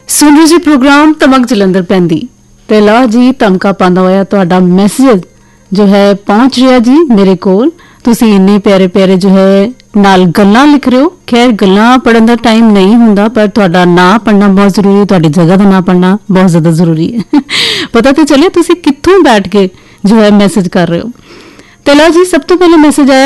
सुन रहे जी प्रोग्राम तमक जलंधर पैंदी ते ला जी तमका पांदा होया तुहाडा मैसेज जो है पहुंच रहा जी मेरे कोल। तुसी इन्ने प्यारे प्यारे जो है नाल गल्लां लिख रहे हो। खैर गल्लां पढ़न दा टाइम नहीं हुंदा पर तुहाडा नां पढ़ना बहुत जरूरी है, तुहाडी जगह दा नां पढ़ना बहुत ज्यादा जरूरी है। पता तो चले तुसी कित्थों बैठ के जो है मैसेज कर रहे हो। ते ला जी सब तो पहले मैसेज आया